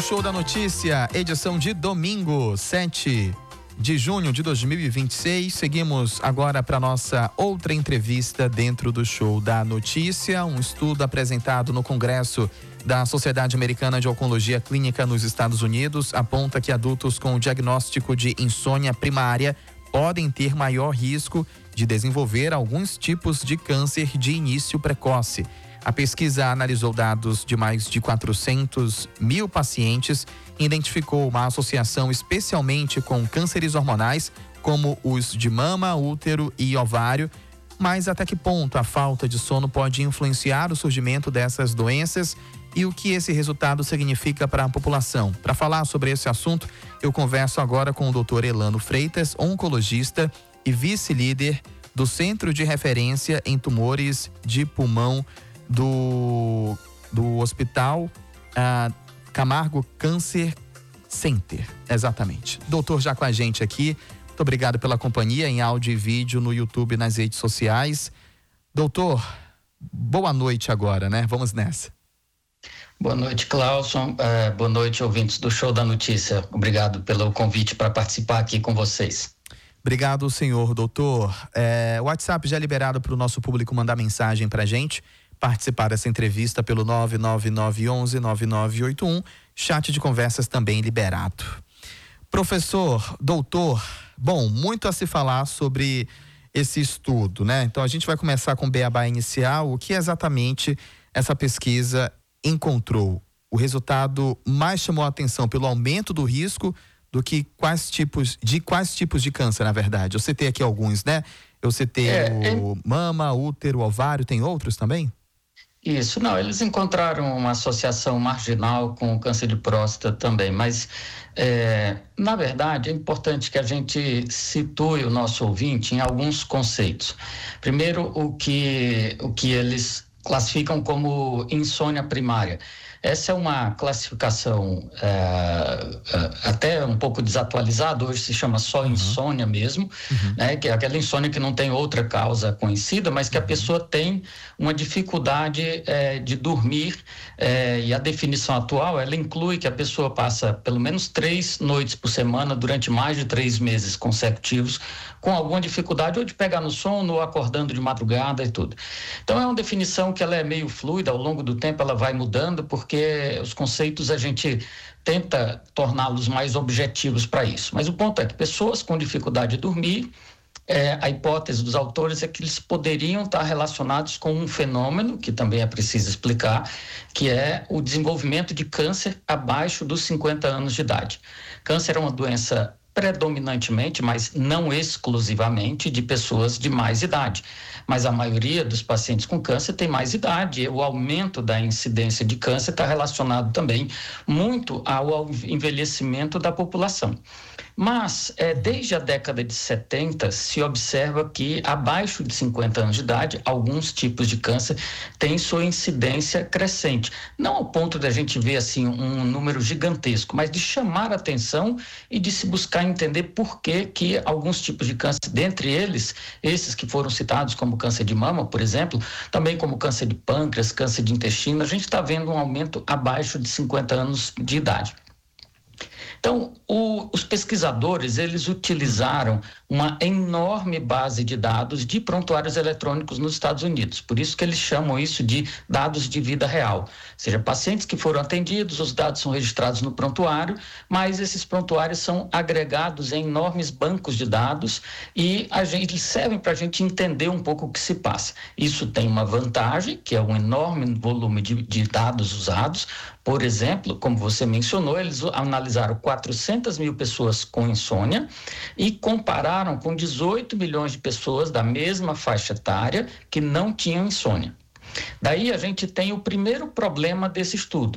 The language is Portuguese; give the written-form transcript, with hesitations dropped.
Show da Notícia, edição de domingo, 7 de junho de 2026. Seguimos agora para nossa outra entrevista dentro do Show da Notícia. Um estudo apresentado no Congresso da Sociedade Americana de Oncologia Clínica nos Estados Unidos aponta que adultos com diagnóstico de insônia primária podem ter maior risco de desenvolver alguns tipos de câncer de início precoce. A pesquisa analisou dados de mais de 400 mil pacientes e identificou uma associação especialmente com cânceres hormonais, como os de mama, útero e ovário. Mas até que ponto a falta de sono pode influenciar o surgimento dessas doenças e o que esse resultado significa para a população? Para falar sobre esse assunto, eu converso agora com o Dr. Elano Freitas, oncologista e vice-líder do Centro de Referência em Tumores de Pulmão do Hospital Camargo Cancer Center. Exatamente. Doutor já com a gente aqui. Muito obrigado pela companhia em áudio e vídeo no YouTube e nas redes sociais. Doutor, boa noite agora, né? Vamos nessa. Boa noite, Clauson. Boa noite, ouvintes do Show da Notícia. Obrigado pelo convite para participar aqui com vocês. Obrigado, senhor doutor. O WhatsApp já é liberado para o nosso público mandar mensagem para a gente, participar dessa entrevista pelo 99911-9981. Chat de conversas também liberado. Professor, doutor, bom, muito a se falar sobre esse estudo, né? Então a gente vai começar com o beabá inicial. O que exatamente essa pesquisa encontrou? O resultado mais chamou a atenção pelo aumento do risco do que quais tipos de câncer, na verdade. Eu citei aqui alguns, né? Eu citei o mama, útero, ovário, tem outros também? Isso, não, eles encontraram uma associação marginal com o câncer de próstata também, mas na verdade é importante que a gente situe o nosso ouvinte em alguns conceitos. Primeiro, o que eles classificam como insônia primária. Essa é uma classificação até um pouco desatualizada, hoje se chama só insônia mesmo, né? Que é aquela insônia que não tem outra causa conhecida, mas que a pessoa tem uma dificuldade de dormir, e a definição atual, ela inclui que a pessoa passa pelo menos 3 noites por semana durante mais de 3 meses consecutivos com alguma dificuldade ou de pegar no sono ou acordando de madrugada e tudo. Então é uma definição que ela é meio fluida, ao longo do tempo ela vai mudando, porque os conceitos a gente tenta torná-los mais objetivos para isso. Mas o ponto é que pessoas com dificuldade de dormir, a hipótese dos autores é que eles poderiam estar relacionados com um fenômeno, que também é preciso explicar, que é o desenvolvimento de câncer abaixo dos 50 anos de idade. Câncer é uma doença predominantemente, mas não exclusivamente, de pessoas de mais idade. Mas a maioria dos pacientes com câncer tem mais idade. O aumento da incidência de câncer está relacionado também muito ao envelhecimento da população. Mas, desde a década de 70, se observa que abaixo de 50 anos de idade, alguns tipos de câncer têm sua incidência crescente. Não ao ponto de a gente ver assim um número gigantesco, mas de chamar a atenção e de se buscar entender por que alguns tipos de câncer, dentre eles, esses que foram citados como câncer de mama, por exemplo, também como câncer de pâncreas, câncer de intestino, a gente está vendo um aumento abaixo de 50 anos de idade. Então, os pesquisadores, eles utilizaram uma enorme base de dados de prontuários eletrônicos nos Estados Unidos. Por isso que eles chamam isso de dados de vida real. Ou seja, pacientes que foram atendidos, os dados são registrados no prontuário, mas esses prontuários são agregados em enormes bancos de dados e eles servem para a gente entender um pouco o que se passa. Isso tem uma vantagem, que é um enorme volume de dados usados. Por exemplo, como você mencionou, eles analisaram 400 mil pessoas com insônia e compararam com 18 milhões de pessoas da mesma faixa etária que não tinham insônia. Daí a gente tem o primeiro problema desse estudo,